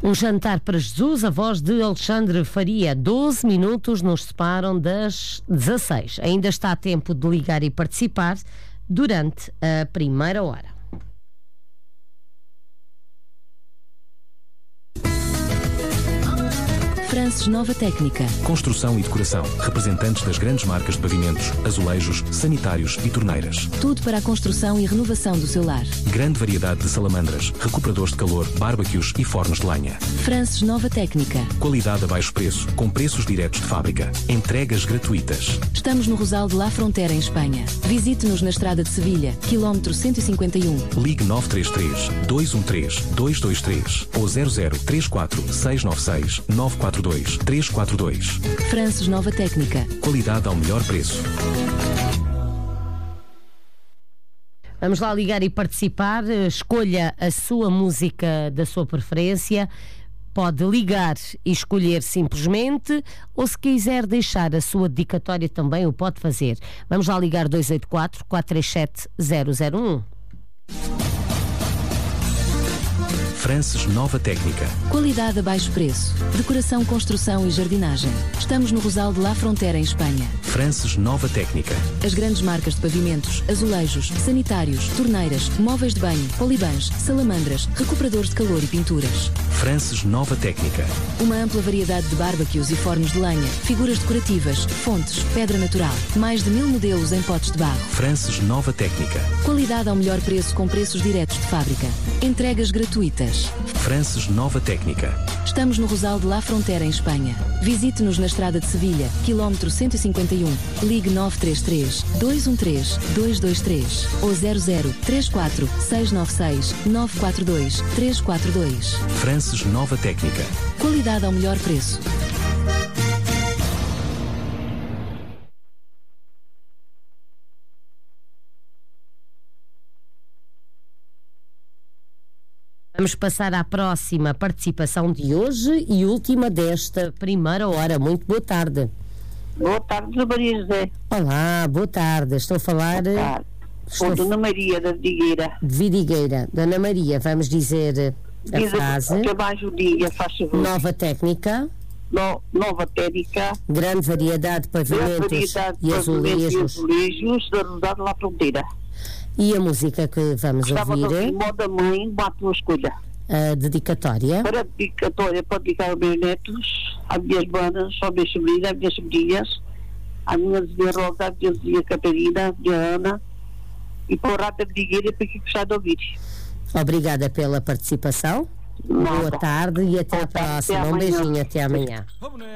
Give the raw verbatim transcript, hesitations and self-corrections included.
Um jantar para Jesus, a voz de Alexandre Faria. doze minutos nos separam das dezasseis. Ainda está a tempo de ligar e participar durante a primeira hora. Frances Nova Técnica. Construção e decoração. Representantes das grandes marcas de pavimentos, azulejos, sanitários e torneiras. Tudo para a construção e renovação do seu lar. Grande variedade de salamandras, recuperadores de calor, barbecues e fornos de lenha. Frances Nova Técnica. Qualidade a baixo preço, com preços diretos de fábrica. Entregas gratuitas. Estamos no Rosal de La Frontera, em Espanha. Visite-nos na estrada de Sevilha, quilómetro cento e cinquenta e um. Ligue nove três três, dois um três, dois dois três ou zero zero três quatro, seis nove seis, nove quatro dois, três quatro dois. Frances Nova Técnica. Qualidade ao melhor preço. Vamos lá ligar e participar. Escolha a sua música da sua preferência. Pode ligar e escolher simplesmente, ou se quiser deixar a sua dedicatória também o pode fazer. Vamos lá ligar dois oito quatro, quatro três sete, zero zero um. Frances Nova Técnica. Qualidade a baixo preço. Decoração, construção e jardinagem. Estamos no Rosal de La Frontera, em Espanha. Frances Nova Técnica. As grandes marcas de pavimentos, azulejos, sanitários, torneiras, móveis de banho, polibãs, salamandras, recuperadores de calor e pinturas. Frances Nova Técnica. Uma ampla variedade de barbecues e fornos de lenha, figuras decorativas, fontes, pedra natural. Mais de mil modelos em potes de barro. Frances Nova Técnica. Qualidade ao melhor preço com preços diretos de fábrica. Entregas gratuitas. Frances Nova Técnica. Estamos no Rosal de La Frontera, em Espanha. Visite-nos na estrada de Sevilha, quilómetro cento e cinquenta e um. Ligue nove três três, dois um três, dois dois três ou zero zero três quatro, seis nove seis, nove quatro dois, três quatro dois. Frances Nova Técnica. Qualidade ao melhor preço. Vamos passar à próxima participação de hoje e última desta primeira hora. Muito boa tarde. Boa tarde, Maria José. Olá, boa tarde. Estou a falar... Boa tarde. Estou Com Dona Maria da Vidigueira. De Vidigueira. Dona Maria, vamos dizer a Diz frase. Abaixo o dia, faz favor. Nova técnica. No, nova técnica. Grande variedade de pavimentos variedade de e pavimentos azulejos. e azulejos da Rosal de La Fronteira. E a música que vamos Estava ouvir? ouvir Moda Mãe, uma tua escolha. A dedicatória. Para a dedicatória, pode dedicar aos meus netos, às minhas bandas, aos meus sobrinhos, às minhas sobrinhas, às minhas Zia Rosa, às minhas Zia Catarina, à minha Ana, e para o Rata de Digueira, para que gostar de ouvir. Obrigada pela participação. Nada. Boa tarde e até Boa a tarde, próxima. até Um amanhã. beijinho, até amanhã.